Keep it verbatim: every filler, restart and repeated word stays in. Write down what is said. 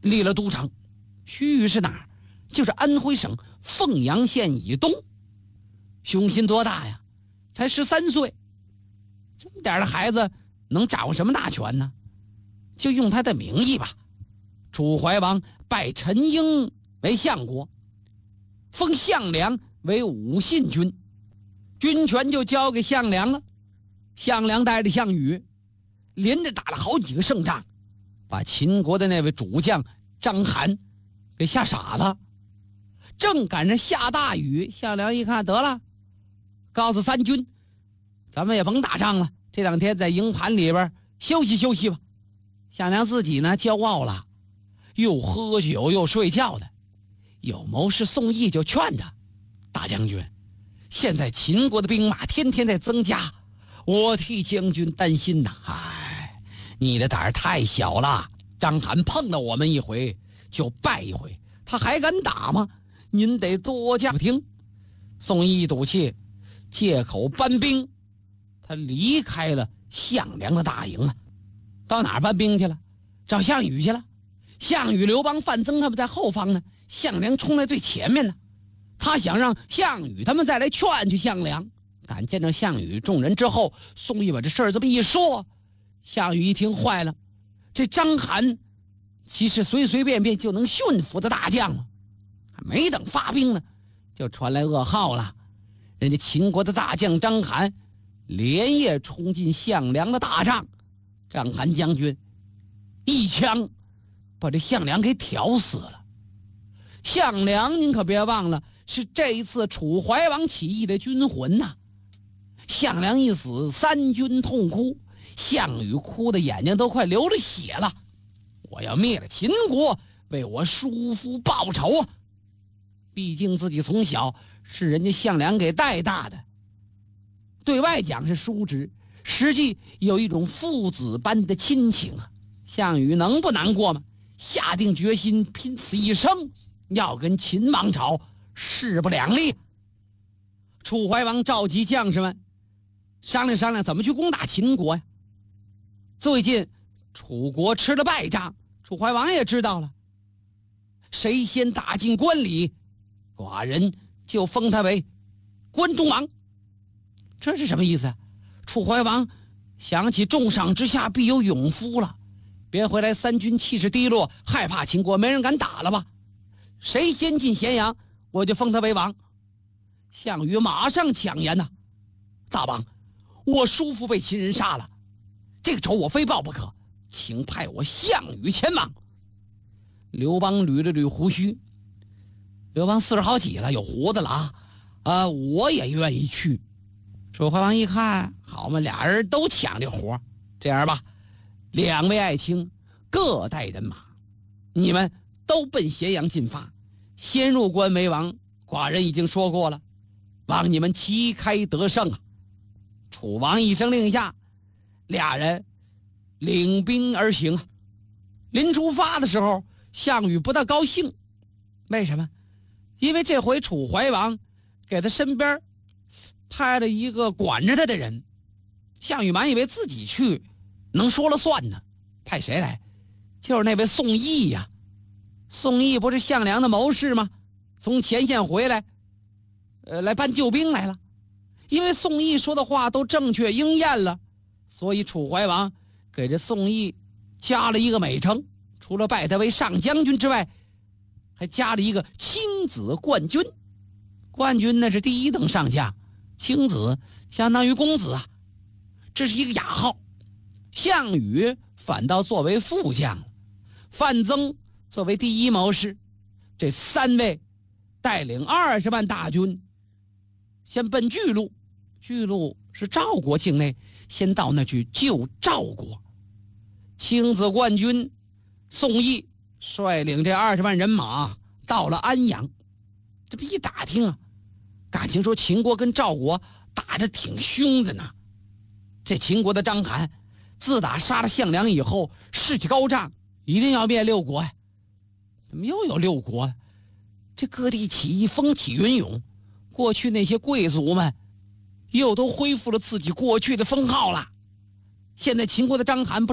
立了都城。徐峪是哪儿？就是安徽省凤阳县以东。雄心多大呀，才十三岁，这么点的孩子能掌握什么大权呢？就用他的名义吧。楚怀王拜陈婴为相国，封项梁为武信君，军权就交给项梁了。项梁带着项羽连着打了好几个胜仗，把秦国的那位主将章邯给吓傻了。正赶上下大雨，项梁一看，得了，告诉三军，咱们也甭打仗了，这两天在营盘里边休息休息吧。项梁自己呢骄傲了，又喝酒又睡觉的。有谋士宋义就劝他，大将军，现在秦国的兵马天天在增加，我替将军担心呐。哎，你的胆儿太小了，章邯碰了我们一回就败一回，他还敢打吗？您得多加听。宋义一赌气，借口搬兵，他离开了项梁的大营了。到哪儿搬兵去了？找项羽去了。项羽、刘邦、范增他们在后方呢，项梁冲在最前面呢。他想让项羽他们再来劝去项梁。赶见到项羽众人之后，宋义把这事儿这么一说，项羽一听坏了，这章邯其实随随便便就能驯服的大将了，没等发兵呢，就传来噩耗了。人家秦国的大将章邯连夜冲进项梁的大帐，章邯将军一枪把这项梁给挑死了。项梁您可别忘了，是这一次楚怀王起义的军魂呐。项梁一死，三军痛哭，项羽哭的眼睛都快流了血了。我要灭了秦国，为我叔父报仇啊！毕竟自己从小是人家项梁给带大的，对外讲是叔侄，实际有一种父子般的亲情啊。项羽能不难过吗？下定决心拼此一生，要跟秦王朝势不两立。楚怀王召集将士们商量商量怎么去攻打秦国呀。最近楚国吃了败仗，楚怀王也知道了，谁先打进关里，寡人就封他为关中王。这是什么意思？楚怀王想起重赏之下必有勇夫了，别回来三军气势低落，害怕秦国没人敢打了吧？谁先进咸阳，我就封他为王。项羽马上抢言呐，大王，我叔父被秦人杀了，这个仇我非报不可，请派我项羽前往。刘邦捋了捋胡须，刘邦四十好几了，有胡子了啊，呃，我也愿意去。楚怀王一看，好嘛，俩人都抢这活，这样吧，两位爱卿各带人马，你们都奔咸阳进发，先入关为王。寡人已经说过了，望你们旗开得胜啊！楚王一声令下，俩人领兵而行啊。临出发的时候，项羽不大高兴，为什么？因为这回楚怀王给他身边派了一个管着他的人。项羽满以为自己去能说了算呢，派谁来？就是那位宋义呀、啊。宋义不是项梁的谋士吗？从前线回来，呃，来搬救兵来了。因为宋义说的话都正确应验了，所以楚怀王给这宋义加了一个美称，除了拜他为上将军之外，还加了一个青子冠军。冠军那是第一等上将，青子相当于公子啊，这是一个雅号。项羽反倒作为副将，范增作为第一谋士，这三位带领二十万大军先奔巨鹿。巨鹿是赵国境内，先到那去救赵国。青子冠军宋义率领这二十万人马到了安阳。这不一打听啊，感情说秦国跟赵国打得挺凶的呢。这秦国的章邯自打杀了项梁以后，士气高涨，一定要灭六国呀。怎么又有六国了？这各地起义风起云涌，过去那些贵族们又都恢复了自己过去的封号了。现在秦国的章邯不